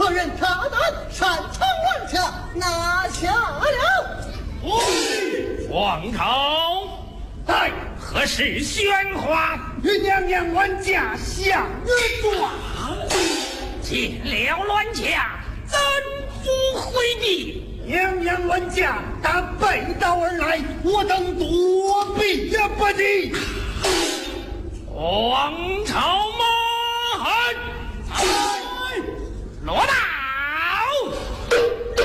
何人大胆擅长玩枪，拿下了。 皇朝， 在何事喧哗？ 与娘娘冤家相撞， 见了乱家，怎不回避？ 娘娘冤家他背道而来，我等躲避也不及。 皇朝马汉，罗大。